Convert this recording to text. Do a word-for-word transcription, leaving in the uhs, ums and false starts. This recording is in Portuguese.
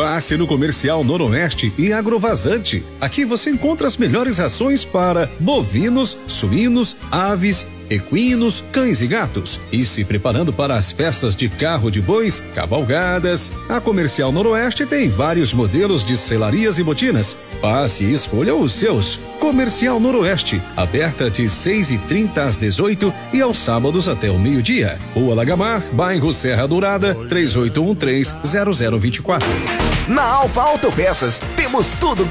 Passe no Comercial Noroeste e Agrovazante. Aqui você encontra as melhores rações para bovinos, suínos, aves, equinos, cães e gatos. E se preparando para as festas de carro de bois, cavalgadas, a Comercial Noroeste tem vários modelos de selarias e botinas. Passe e escolha os seus. Comercial Noroeste, aberta de seis e trinta às dezoito e aos sábados até o meio-dia. Rua Lagamar, bairro Serra Dourada, três oito um três zero zero dois quatro. Na Alfa Autopeças, temos tudo